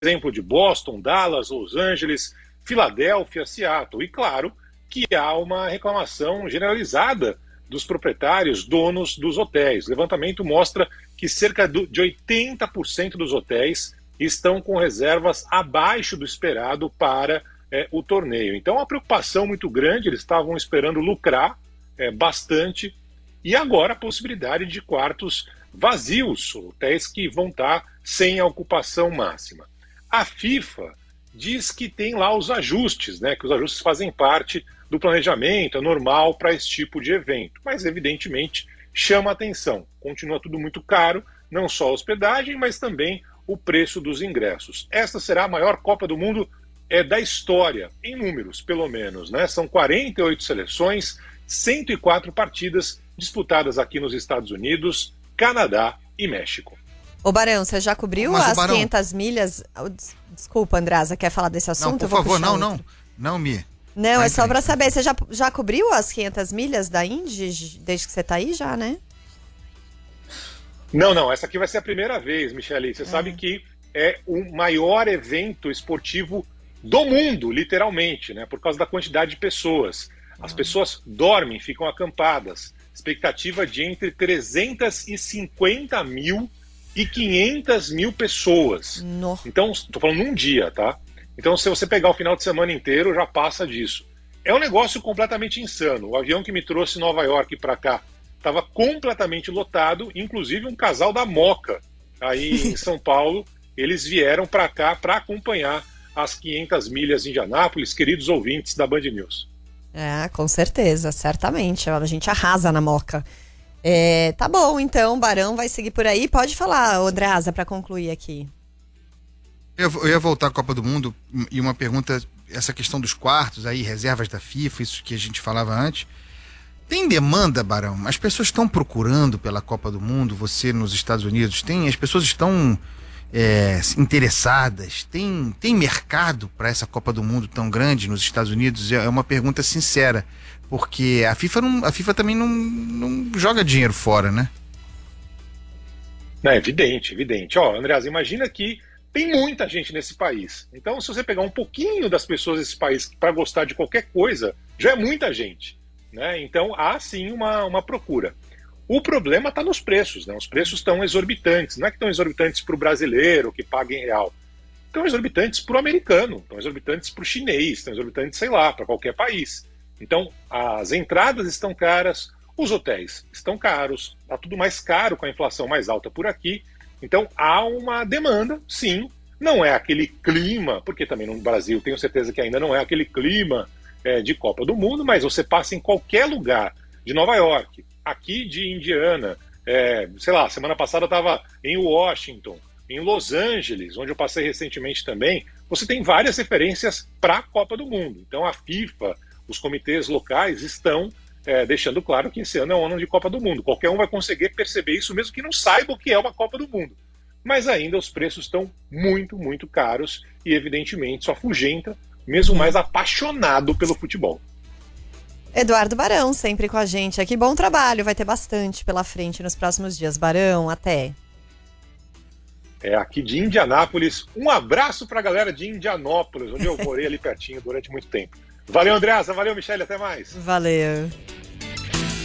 exemplo, de Boston, Dallas, Los Angeles, Filadélfia, Seattle. E claro que há uma reclamação generalizada dos proprietários, donos dos hotéis. O levantamento mostra que cerca de 80% dos hotéis estão com reservas abaixo do esperado para o torneio. Então, uma preocupação muito grande, eles estavam esperando lucrar bastante, e agora a possibilidade de quartos vazios, hotéis que vão estar sem a ocupação máxima. A FIFA diz que tem lá os ajustes, né, que os ajustes fazem parte do planejamento, é normal para esse tipo de evento, mas evidentemente chama atenção. Continua tudo muito caro, não só a hospedagem, mas também o preço dos ingressos. Esta será a maior Copa do Mundo da história, em números pelo menos, né? São 48 seleções, 104 partidas disputadas aqui nos Estados Unidos, Canadá e México. Ô Barão, você já cobriu as 500 milhas? Desculpa, Andresa, quer falar desse assunto? Não, por favor, não, Mi. Não, é só pra saber, você já cobriu as 500 milhas da Indy desde que você tá aí já, né? Não, essa aqui vai ser a primeira vez, Michele. Você sabe que é o maior evento esportivo do mundo, literalmente, né? Por causa da quantidade de pessoas. As pessoas dormem, ficam acampadas. Expectativa de entre 350 mil e 500 mil pessoas. Nossa. Então, estou falando num dia, tá? Então, se você pegar o final de semana inteiro, já passa disso. É um negócio completamente insano. O avião que me trouxe Nova York para cá estava completamente lotado, inclusive um casal da Moca, aí em São Paulo, eles vieram para cá para acompanhar as 500 milhas em Indianápolis, queridos ouvintes da Band News. Com certeza, certamente. A gente arrasa na Moca. Tá bom, então, Barão vai seguir por aí. Pode falar, Andreasa, para concluir aqui. Eu ia voltar à Copa do Mundo e uma pergunta, essa questão dos quartos aí, reservas da FIFA, isso que a gente falava antes. Tem demanda, Barão? As pessoas estão procurando pela Copa do Mundo, você nos Estados Unidos, as pessoas estão interessadas? Tem mercado para essa Copa do Mundo tão grande nos Estados Unidos? É uma pergunta sincera, porque a FIFA também não joga dinheiro fora, né? É evidente. Ó, Andreas, imagina que tem muita gente nesse país. Então, se você pegar um pouquinho das pessoas desse país para gostar de qualquer coisa, já é muita gente, né? Então, há sim uma procura. O problema está nos preços, né? Os preços estão exorbitantes. Não é que estão exorbitantes para o brasileiro que paga em real. Estão exorbitantes para o americano, estão exorbitantes para o chinês, estão exorbitantes, sei lá, para qualquer país. Então, as entradas estão caras, os hotéis estão caros, está tudo mais caro com a inflação mais alta por aqui. Então, há uma demanda, sim. Não é aquele clima, porque também no Brasil tenho certeza que ainda não é aquele clima de Copa do Mundo, mas você passa em qualquer lugar de Nova York, aqui de Indiana, sei lá, semana passada eu estava em Washington, em Los Angeles, onde eu passei recentemente também, você tem várias referências para a Copa do Mundo. Então a FIFA, os comitês locais estão deixando claro que esse ano é um ano de Copa do Mundo. Qualquer um vai conseguir perceber isso, mesmo que não saiba o que é uma Copa do Mundo. Mas ainda os preços estão muito, muito caros e evidentemente só afugenta mesmo mais apaixonado pelo futebol. Eduardo Barão, sempre com a gente aqui. Bom trabalho, vai ter bastante pela frente nos próximos dias. Barão, até. Aqui de Indianápolis. Um abraço para a galera de Indianópolis, onde eu morei ali pertinho durante muito tempo. Valeu, Andreasa. Valeu, Michele. Até mais. Valeu.